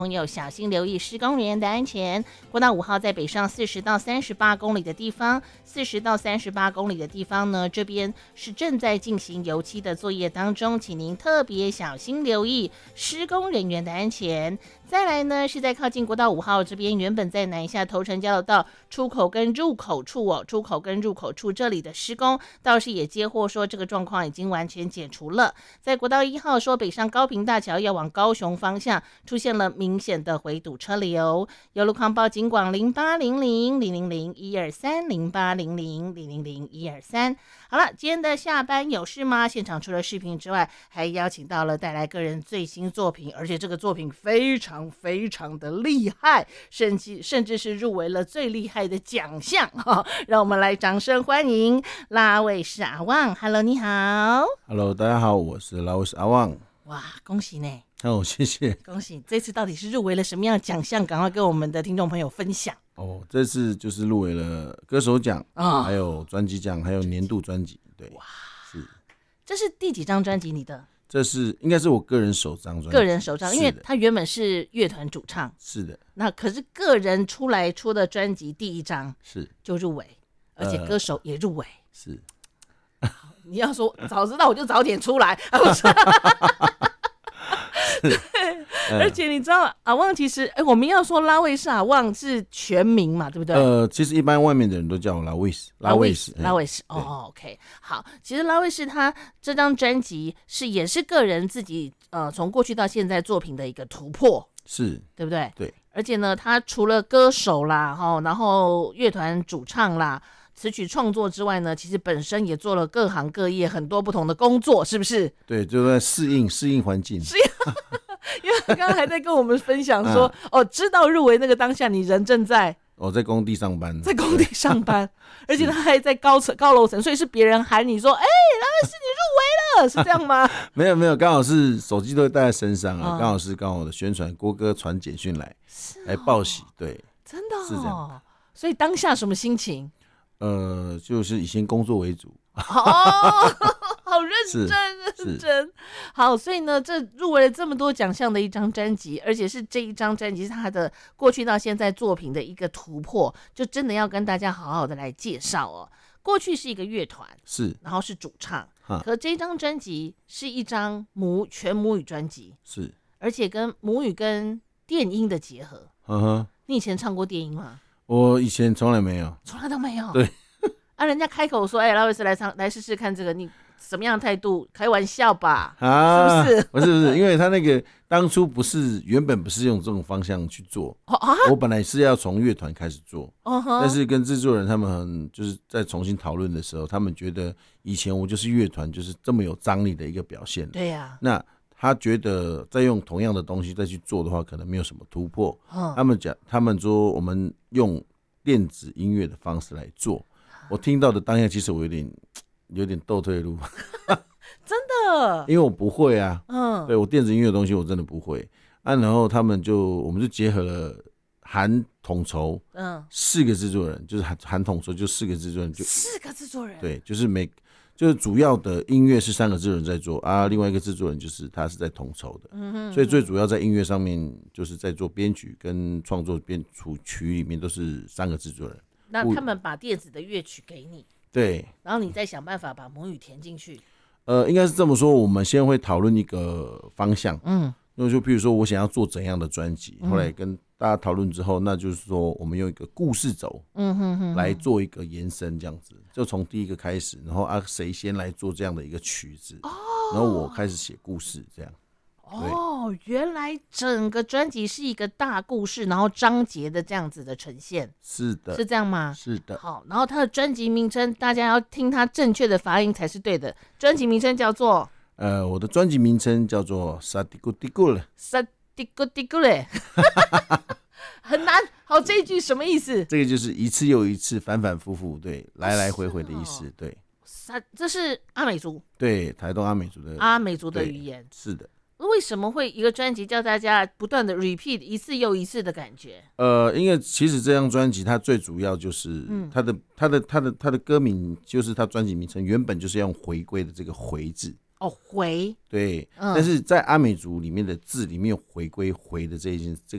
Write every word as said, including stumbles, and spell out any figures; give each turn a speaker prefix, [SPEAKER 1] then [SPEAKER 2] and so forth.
[SPEAKER 1] 朋友小心留意施工人员的安全。国道五号在北上四十到三十八公里的地方，四十到三十八公里的地方呢，这边是正在进行油漆的作业当中，请您特别小心留意施工人员的安全。再来呢，是在靠近国道五号这边，原本在南下头城交流道出口跟入口处哦，出口跟入口处这里的施工，倒是也接获说这个状况已经完全解除了。在国道一号说北上高屏大桥要往高雄方向出现了明显的回堵车流，有路况报警广零八零零零零零一二三零八零零零零零一二三。好了，今天的下班有事吗？现场除了视频之外，还邀请到了带来个人最新作品，而且这个作品非常非常的厉害，甚至甚至是入围了最厉害的奖项、哦、让我们来掌声欢迎拉卫士阿旺。 Hello 你好。
[SPEAKER 2] Hello 大家好，我是拉卫士阿旺。
[SPEAKER 1] 哇，恭喜呢。
[SPEAKER 2] 哦，谢谢，
[SPEAKER 1] 恭喜！这次到底是入围了什么样的奖项？赶快跟我们的听众朋友分享。
[SPEAKER 2] 哦，这次就是入围了歌手奖、
[SPEAKER 1] 哦、
[SPEAKER 2] 还有专辑奖，还有年度专辑。对，哇，是。
[SPEAKER 1] 这是第几张专辑？你的？
[SPEAKER 2] 这是应该是我个人首张专辑。
[SPEAKER 1] 个人首张，因为他原本是乐团主唱。
[SPEAKER 2] 是的。
[SPEAKER 1] 那可是个人出来出的专辑第一张
[SPEAKER 2] 是就
[SPEAKER 1] 入围，而且歌手也入围。呃、
[SPEAKER 2] 是。
[SPEAKER 1] 你要说早知道我就早点出来。对，而且你知道阿旺其实，哎，我们要说拉卫士阿旺是全名嘛，对不对？
[SPEAKER 2] 呃，其实一般外面的人都叫我拉卫士，拉卫士，
[SPEAKER 1] 拉卫士。哦 ，OK， 好，其实拉卫士他这张专辑是也是个人自己呃从过去到现在作品的一个突破，
[SPEAKER 2] 是
[SPEAKER 1] 对不对？
[SPEAKER 2] 对。
[SPEAKER 1] 而且呢，他除了歌手啦，哈，然后乐团主唱啦，词曲创作之外呢，其实本身也做了各行各业很多不同的工作，是不是？
[SPEAKER 2] 对，就在适应适应环境。
[SPEAKER 1] 适应，因为他刚刚还在跟我们分享说，啊、哦，知道入围那个当下，你人正在
[SPEAKER 2] 我在工地上班，
[SPEAKER 1] 在工地上班，而且他还在高层高楼层，所以是别人喊你说，哎、欸，拉卫士你入围了，是这样吗？
[SPEAKER 2] 没有没有，刚好是手机都会带在身上啊，刚、嗯、好是刚好的宣传，郭哥传简讯来，
[SPEAKER 1] 哦、
[SPEAKER 2] 来报喜，对，
[SPEAKER 1] 真的、哦、
[SPEAKER 2] 是这样。
[SPEAKER 1] 所以当下什么心情？
[SPEAKER 2] 呃，就是以先工作为主。
[SPEAKER 1] 哦，好认真认真。好，所以呢，这入围了这么多奖项的一张专辑，而且是这一张专辑是他的过去到现在作品的一个突破，就真的要跟大家好好的来介绍哦。过去是一个乐团，
[SPEAKER 2] 是，
[SPEAKER 1] 然后是主唱，可这张专辑是一张母全母语专辑，
[SPEAKER 2] 是，
[SPEAKER 1] 而且跟母语跟电音的结合。
[SPEAKER 2] 呵呵，
[SPEAKER 1] 你以前唱过电音吗？
[SPEAKER 2] 我以前从来没有，
[SPEAKER 1] 从来都没有。
[SPEAKER 2] 对。
[SPEAKER 1] 啊，人家开口说，哎、欸，拉卫士来唱，来试试看这个，你什么样的态度？开玩笑吧，
[SPEAKER 2] 啊，
[SPEAKER 1] 是不是？
[SPEAKER 2] 不是不是，因为他那个当初不是原本不是用这种方向去做，哦啊、我本来是要从乐团开始做，哦、但是跟制作人他们很就是在重新讨论的时候，他们觉得以前我就是乐团，就是这么有张力的一个表现，
[SPEAKER 1] 对呀、啊，
[SPEAKER 2] 那他觉得再用同样的东西再去做的话，可能没有什么突破。嗯、他们讲，他们说我们用电子音乐的方式来做。我听到的当下，其实我有点有点倒退路，
[SPEAKER 1] 真的，
[SPEAKER 2] 因为我不会啊，嗯，对我电子音乐的东西我真的不会啊。然后他们就我们就结合了含统筹，嗯，四个制作人，就是含含统筹就四个制作人，就
[SPEAKER 1] 四个制作人，
[SPEAKER 2] 对，就是每就是主要的音乐是三个制作人在做啊，另外一个制作人就是他是在统筹的，嗯哼，所以最主要在音乐上面就是在做编曲跟创作编曲曲里面都是三个制作人。
[SPEAKER 1] 那他们把电子的乐曲给你，
[SPEAKER 2] 对，
[SPEAKER 1] 然后你再想办法把母语填进去。
[SPEAKER 2] 呃，应该是这么说，我们先会讨论一个方向，嗯，那就譬如说我想要做怎样的专辑，嗯、后来跟大家讨论之后，那就是说我们用一个故事轴，嗯哼哼，来做一个延伸，这样子，就从第一个开始，然后啊谁先来做这样的一个曲子，哦，然后我开始写故事，这样。
[SPEAKER 1] 哦，原来整个专辑是一个大故事，然后章节的这样子的呈现。
[SPEAKER 2] 是的，
[SPEAKER 1] 是这样吗？
[SPEAKER 2] 是的。
[SPEAKER 1] 好，然后它的专辑名称，大家要听它正确的发音才是对的。专辑名称叫做……
[SPEAKER 2] 呃，我的专辑名称叫做《萨迪古迪古勒》。
[SPEAKER 1] 萨迪古迪古勒，很难。好，这一句什么意思？
[SPEAKER 2] 这个就是一次又一次，反反复复，对，来来回回的意思，对。
[SPEAKER 1] 这是阿美族，
[SPEAKER 2] 对，台东阿美族的
[SPEAKER 1] 阿美族的语言，
[SPEAKER 2] 是的。
[SPEAKER 1] 为什么会一个专辑叫大家不断的 repeat 一次又一次的感觉？
[SPEAKER 2] 呃，因为其实这张专辑它最主要就是它的、嗯、它的它的它的歌名就是它专辑名称原本就是要用回归的这个回字。
[SPEAKER 1] 哦，回，
[SPEAKER 2] 对、嗯，但是在阿美族里面的字里面有回归回的这一件这